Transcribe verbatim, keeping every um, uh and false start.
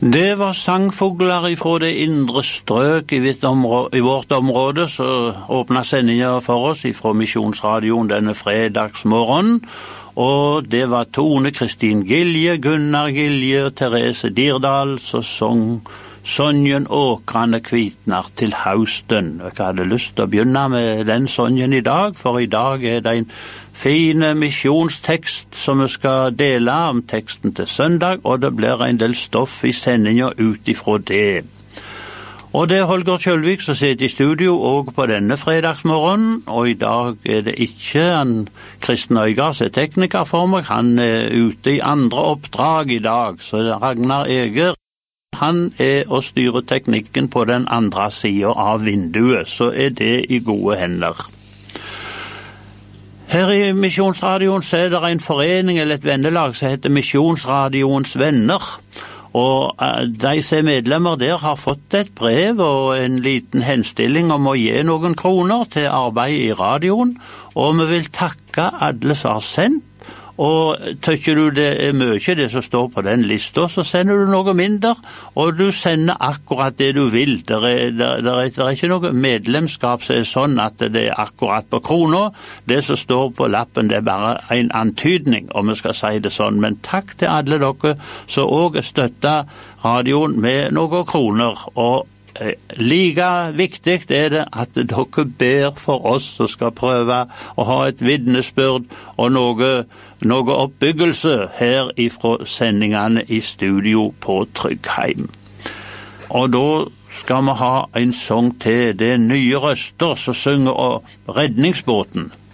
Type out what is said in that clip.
Det var sangfugler ifra det indre strøk i, område, i vårt område, så åpnet sendingen for oss ifra Misjonsradioen denne fredagsmorgen, og det var Tone Kristin Gilje, Gunnar Gilje og Therese Dirdal, så sang Sonjen Åkrande kvitnar til hausten. Jeg hadde lyst til å begynne med den sonjen i dag, for i dag er det en fine misjonstekst som vi skal dele om teksten til søndag, og det blir en del stoff i sendingen ut ifra det. Og det er Holger Kjølvik som sitter i studio også på denne fredagsmorgen, og i dag er det ikke en Kristen Øygard som er tekniker for meg, han er ute i andre oppdrag i dag, så det er Ragnar Eger. Han er å styre teknikken på den andre siden av vinduet, så er det i gode hender. Her i Misjonsradioen så er det en forening eller et vennelag som heter Misjonsradioens venner, og de som er medlemmer der har fått et brev og en liten henstilling om å gi noen kroner til arbeid i radioen, og vi vil takke alle som har sendt. Og tykker du det er mye det som står på den lista, så sender du noe mindre, og du sender akkurat det du vil. Det er, det er, det er ikke noe medlemskap som er sånn at det er akkurat på krona. Det som står på lappen, det er bare en antydning, om vi skal si det sånn. Men takk til alle dere som også støtter radioen med noen kroner, og like viktig er det at dere ber for oss som skal prøve å ha et vitnesbyrd og noe, noe oppbyggelse her ifra sendingene i studio på Tryggheim. Og da skal vi ha en sang til. Det er nye røster som synger om redningsbåten.